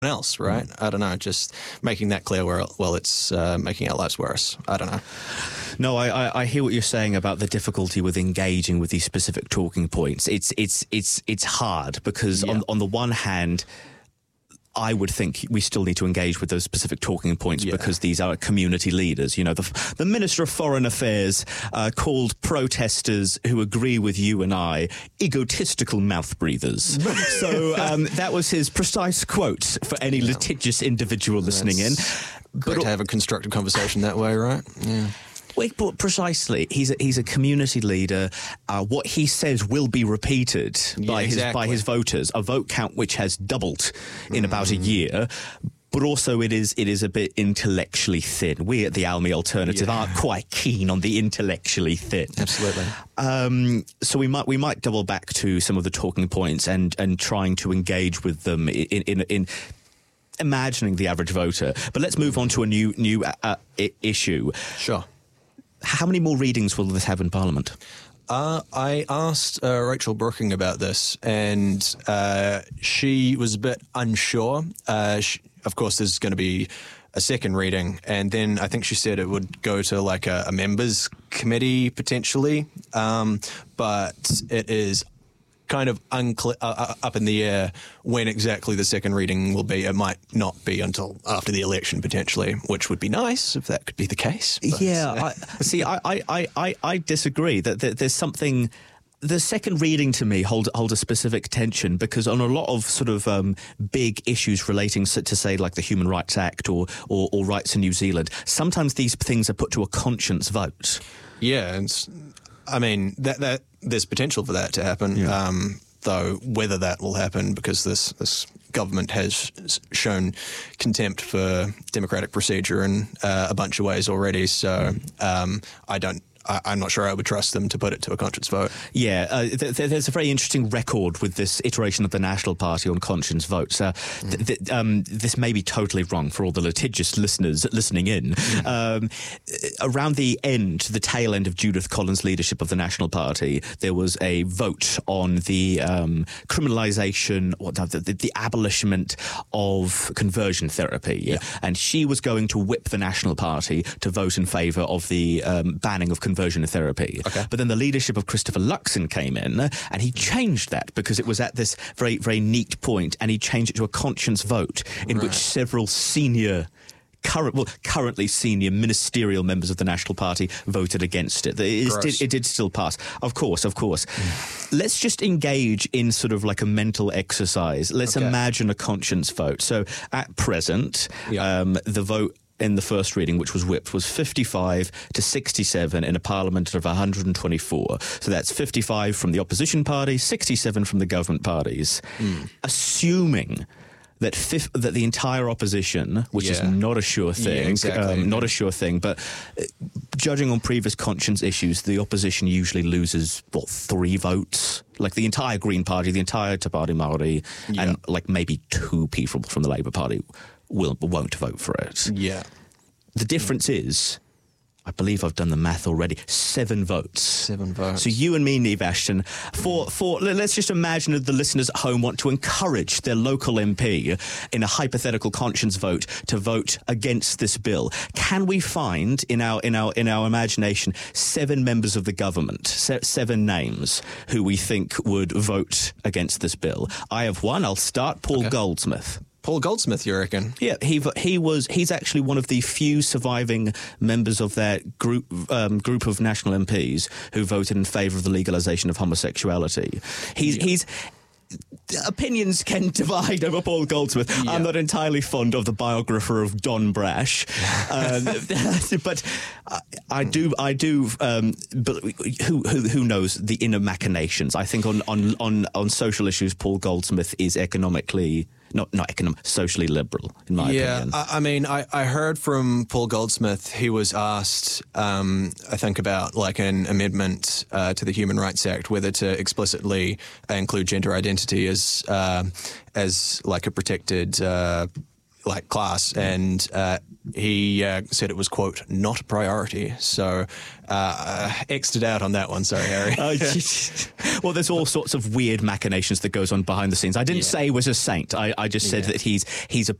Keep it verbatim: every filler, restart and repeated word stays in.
else, right? Mm. I don't know, just making that clear where, well, it's uh, making our lives worse. I don't know. No, I, I, I hear what you're saying about the difficulty with engaging with these specific talking points. It's it's it's it's hard because yeah. on on the one hand, I would think we still need to engage with those specific talking points yeah. because these are community leaders. You know, the, the Minister of Foreign Affairs uh, called protesters who agree with you and I egotistical mouth breathers. so um, that was his precise quote for any yeah. litigious individual listening That's in. Great but, to have a constructive conversation that way, right? Yeah. Well, but precisely, he's a, he's a community leader. Uh, what he says will be repeated yeah, by exactly. his by his voters. A vote count which has doubled in mm. about a year. But also, it is it is a bit intellectually thin. We at the ALMI Alternative yeah. aren't quite keen on the intellectually thin. Absolutely. Um, so we might we might double back to some of the talking points and and trying to engage with them in in. in imagining the average voter. But let's move on to a new new uh, I- issue. Sure. How many more readings will this have in Parliament? Uh, I asked uh, Rachel Brooking about this, and uh, she was a bit unsure. Uh, she, of course, there's going to be a second reading, and then I think she said it would go to like a, a members' committee potentially, um, but it is kind of unclear, uh, up in the air when exactly the second reading will be. It might not be until after the election potentially, which would be nice if that could be the case. But, yeah, uh, I, see, I, I, I, I disagree that, that there's something. The second reading to me hold hold a specific tension because on a lot of sort of um, big issues relating to, say, like the Human Rights Act or, or or rights in New Zealand, sometimes these things are put to a conscience vote. Yeah, and I mean that that. There's potential for that to happen, yeah. um, though whether that will happen because this, this government has shown contempt for democratic procedure in uh, a bunch of ways already. So um, I don't. I, I'm not sure I would trust them to put it to a conscience vote. Yeah, uh, th- th- there's a very interesting record with this iteration of the National Party on conscience votes. Uh, th- th- um, this may be totally wrong for all the litigious listeners listening in. Mm. Um, around the end, the tail end of Judith Collins' leadership of the National Party, there was a vote on the um, criminalisation, or the, the, the abolishment of conversion therapy. Yeah. And she was going to whip the National Party to vote in favour of the um, banning of conversion conversion therapy. Okay. But then the leadership of Christopher Luxon came in and he changed that because it was at this very, very neat point and he changed it to a conscience vote in right. which several senior current, well, currently senior ministerial members of the National Party voted against it. It, is, it, it did still pass. Of course, of course. Mm. Let's just engage in sort of like a mental exercise. Let's okay. imagine a conscience vote. So at present, yeah. um, the vote in the first reading, which was whipped, was fifty-five to sixty-seven in a parliament of one hundred twenty-four. So that's fifty-five from the opposition party, sixty-seven from the government parties. Mm. Assuming that fifth, that the entire opposition, which yeah. is not a sure thing, yeah, exactly. um, not a sure thing, but uh, judging on previous conscience issues, the opposition usually loses, what, three votes? Like the entire Green Party, the entire Te Pāti Māori, yeah. and like maybe two people from the Labour Party will won't vote for it. Yeah. The difference is, I believe I've done the math already, seven votes. Seven votes. So you and me, Niamh Ashton, for, for let's just imagine that the listeners at home want to encourage their local M P in a hypothetical conscience vote to vote against this bill. Can we find in our in our in our imagination seven members of the government, se- seven names who we think would vote against this bill? I have one. I'll start. Paul okay. Goldsmith. Paul Goldsmith, you reckon? Yeah, he he was he's actually one of the few surviving members of that group um, group of national M Ps who voted in favour of the legalisation of homosexuality. He's yeah. he's. Opinions can divide over Paul Goldsmith. Yeah. I'm not entirely fond of the biographer of Don Brash, um, but I, I do. I do. Um, but who, who who knows the inner machinations? I think on on on on social issues, Paul Goldsmith is economically. Not not economic, socially liberal, in my yeah, opinion. Yeah, I, I mean, I, I heard from Paul Goldsmith, he was asked, um, I think, about like an amendment uh, to the Human Rights Act, whether to explicitly include gender identity as uh, as like a protected uh, like class, and uh, he uh, said it was, quote, not a priority. So uh, X'd it out on that one. Sorry, Harry. Uh, well, there's all sorts of weird machinations that goes on behind the scenes. I didn't yeah. say he was a saint. I, I just said yeah. that he's he's a